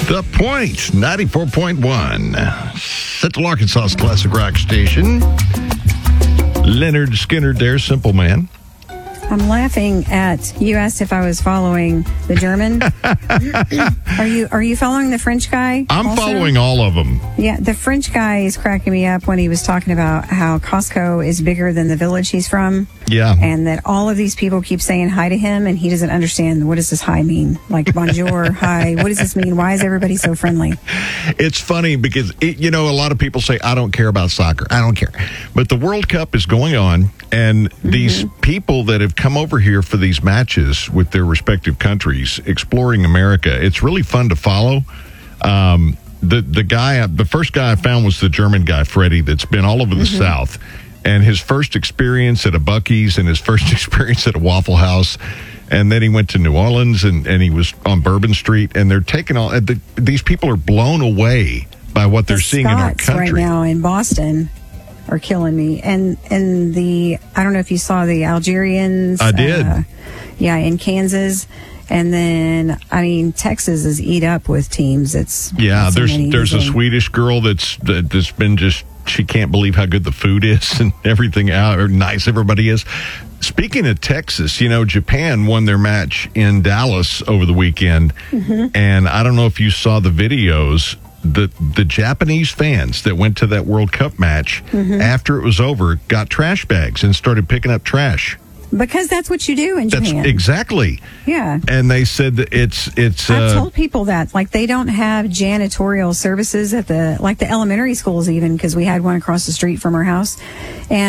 The Point, 94.1. Central Arkansas's classic rock station. Leonard Skinner there, Simple Man. I'm laughing at, you asked if I was following the German. Are you following the French guy? I'm also? following all of them. Yeah, the French guy is cracking me up when he was talking about how Costco is bigger than the village he's from. Yeah. And that all of these people keep saying hi to him, and he doesn't understand, what does this hi mean? Like, bonjour, hi, what does this mean? Why is everybody so friendly? It's funny because, a lot of people say, I don't care about soccer. I don't care. But the World Cup is going on, and these people that have come over here for these matches with their respective countries, exploring America, it's really fun to follow. The first guy I found was the German guy, Freddie, that's been all over the South. And his first experience at a Buc-ee's and his first experience at a Waffle House. And then he went to New Orleans and he was on Bourbon Street. And they're taking these people are blown away by what they're seeing in our country. Right now in Boston are killing me. And I don't know if you saw the Algerians. I did. In Kansas. And then, Texas is eat up with teams. There's a Swedish girl that's been just, she can't believe how good the food is and everything, how nice everybody is. Speaking of Texas, Japan won their match in Dallas over the weekend. And I don't know if you saw the videos. The Japanese fans that went to that World Cup match, after it was over, got trash bags and started picking up trash. Because that's what you do in Japan. Exactly. Yeah. And they said that it's I've told people that, they don't have janitorial services at the elementary schools even, because we had one across the street from our house. And